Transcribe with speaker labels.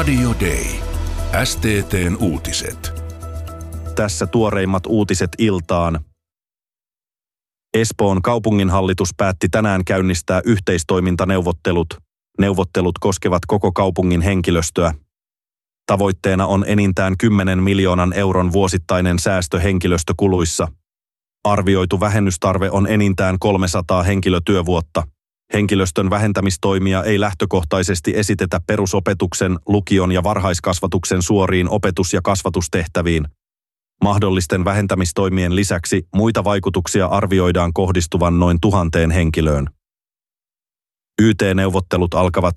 Speaker 1: Radio Day. STT:n uutiset.
Speaker 2: Tässä tuoreimmat uutiset iltaan. Espoon kaupunginhallitus päätti tänään käynnistää yhteistoimintaneuvottelut. Neuvottelut koskevat koko kaupungin henkilöstöä. Tavoitteena on enintään 10 miljoonan euron vuosittainen säästö henkilöstökuluissa. Arvioitu vähennystarve on enintään 300 henkilötyövuotta. Henkilöstön vähentämistoimia ei lähtökohtaisesti esitetä perusopetuksen, lukion ja varhaiskasvatuksen suoriin opetus- ja kasvatustehtäviin. Mahdollisten vähentämistoimien lisäksi muita vaikutuksia arvioidaan kohdistuvan noin 1000 henkilöön. YT-neuvottelut alkavat